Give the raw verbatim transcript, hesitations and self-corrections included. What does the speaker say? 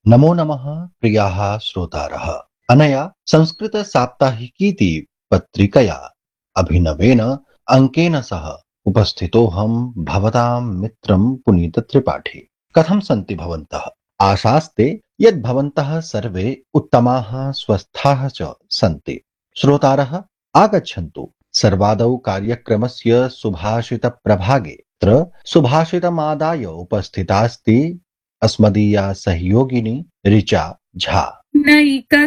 नमो नमः प्रियाः श्रोतारः। अनया संस्कृतसाप्ताहिकीति पत्रिकया अभिनवेन अङ्केन सह उपस्थितोऽहं भवतां मित्रं पुनीतत्रिपाठी। कथं सन्ति भवन्तः? आशास्ते यत् भवन्तः सर्वे उत्तमाः स्वस्थाः च सन्ति। श्रोतारः आगच्छन्तु सर्वादौ कार्यक्रमस्य सुभाषितप्रभागे। अत्र सुभाषितमादाय उपस्थितास्ति अस्मदीया सहयोगिनी ऋचा झा। नैक